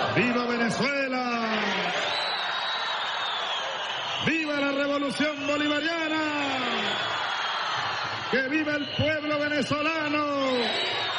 ¡Viva Venezuela! ¡Viva la revolución bolivariana! ¡Que viva el pueblo venezolano!